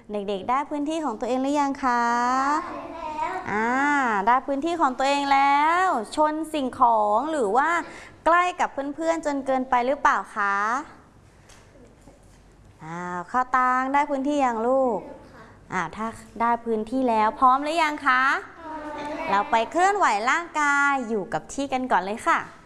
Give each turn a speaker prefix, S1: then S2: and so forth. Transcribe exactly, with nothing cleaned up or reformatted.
S1: เด็กๆได้พื้นที่ของตัวเองหรือยังคะอ่าได้พื้นที่ของตัวเองแล้วชนสิ่งของหรือว่าใกล้กับเพื่อนๆจนเกินไปหรือเปล่าคะอ้าวข้าวตังได้พื้นที่ยังลูกอ่าถ้าได้พื้นที่แล้วพร้อมหรือยังคะเราไปเคลื่อนไหวร่างกายอยู่กับที่กันก่อนเลยค่ะ